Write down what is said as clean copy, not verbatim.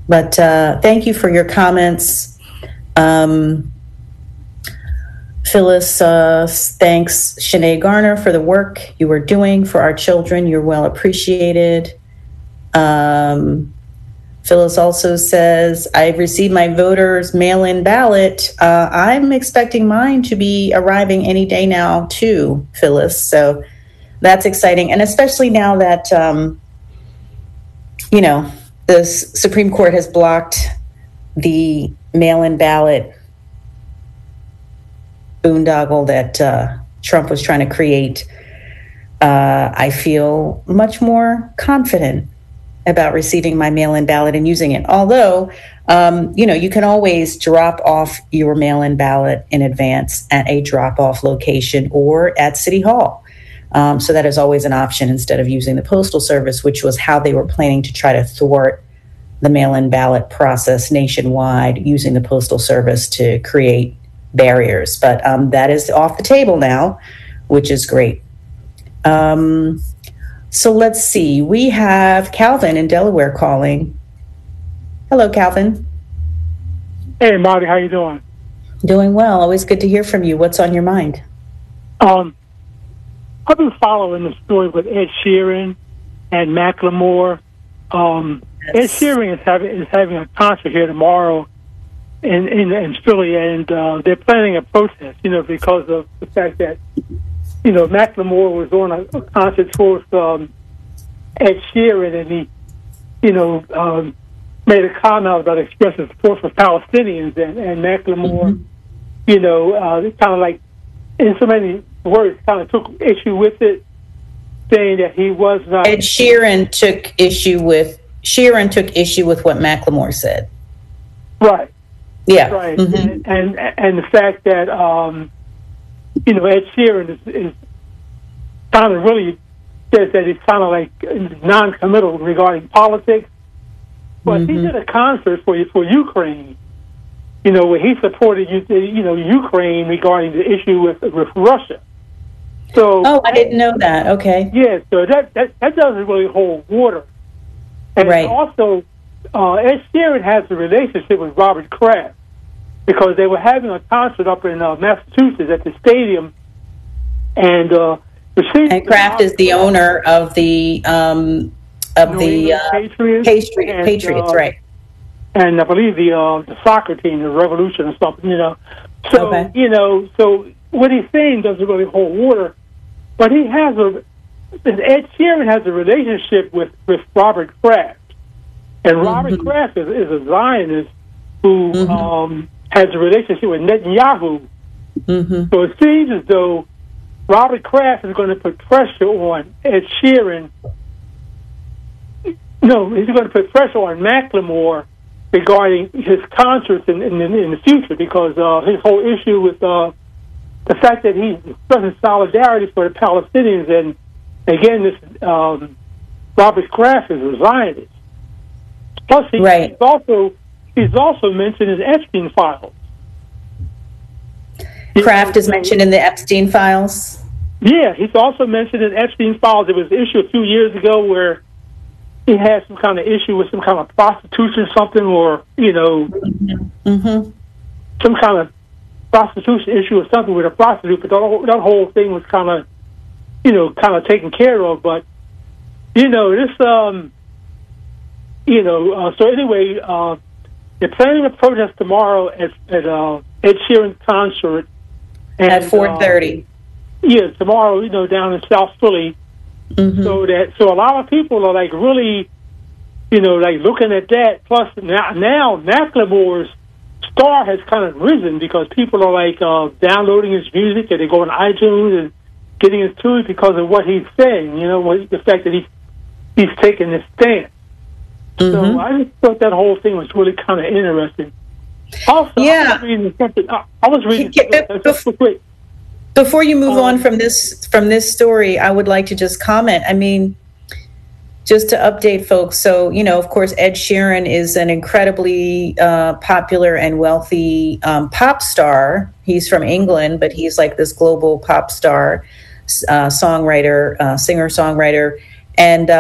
But thank you for your comments. Phyllis thanks Sinead Garner for the work you are doing for our children. You're well appreciated. Phyllis also says, I've received my voters' mail-in ballot. I'm expecting mine to be arriving any day now, too, Phyllis. So that's exciting. And especially now that, the Supreme Court has blocked the mail-in ballot boondoggle that Trump was trying to create, I feel much more confident about receiving my mail-in ballot and using it. Although, you can always drop off your mail-in ballot in advance at a drop-off location or at City Hall. So that is always an option instead of using the Postal Service, which was how they were planning to try to thwart the mail-in ballot process nationwide, using the Postal Service to create barriers. But that is off the table now, which is great. So let's see. We have Calvin in Delaware calling. Hello, Calvin. Hey, Marty, how you doing? Doing well. Always good to hear from you. What's on your mind? I've been following the story with Ed Sheeran and Macklemore. Ed Sheeran is having a concert here tomorrow in Philly, and they're planning a protest, because of the fact that, Macklemore was on a concert tour with Ed Sheeran, and he, made a comment about expressing support for Palestinians, and Macklemore, kind of like, in so many words, kind of took issue with it, saying that he was not. Ed Sheeran took issue with what Macklemore said. Right. Yeah. Right. Mm-hmm. And the fact that Ed Sheeran is kind of really says that he's kind of like non-committal regarding politics. But he did a concert for Ukraine, where he supported Ukraine regarding the issue with Russia. So I didn't know that. Okay. Yeah, so that doesn't really hold water. And right. Also, Ed Sheeran has a relationship with Robert Kraft because they were having a concert up in Massachusetts at the stadium, and Kraft is the owner of the Patriots, right? And I believe the soccer team, the Revolution or something, So okay. So what he's saying doesn't really hold water, but Ed Sheeran has a relationship with Robert Kraft. And Robert Kraft is a Zionist who has a relationship with Netanyahu. So it seems as though Robert Kraft is going to put pressure on Ed Sheeran. No, he's going to put pressure on Macklemore regarding his concerts in the future, because his whole issue with the fact that he's expressing solidarity for the Palestinians, and again, this Robert Kraft is a Zionist. Plus, he's also mentioned in Epstein files. Kraft is mentioned in the Epstein files? Yeah, he's also mentioned in Epstein files. There was an issue a few years ago where he had some kind of issue with some kind of prostitution or something, or, some kind of prostitution issue or something with a prostitute, but that whole thing was kind of taken care of. But, this, so anyway, they're planning a protest tomorrow at Ed Sheeran's concert. And, at 4:30. Tomorrow, down in South Philly. So a lot of people are like really, looking at that. Plus now Macklemore's star has kind of risen because people are like downloading his music, and they go on iTunes and getting into it because of what he's saying. The fact that he's taking this stance. So I just thought that whole thing was really kind of interesting. Also, yeah. I was reading something. Before you move on from this story, I would like to just comment. I mean, just to update folks. So, of course, Ed Sheeran is an incredibly popular and wealthy pop star. He's from England, but he's like this global pop star, songwriter, singer-songwriter. And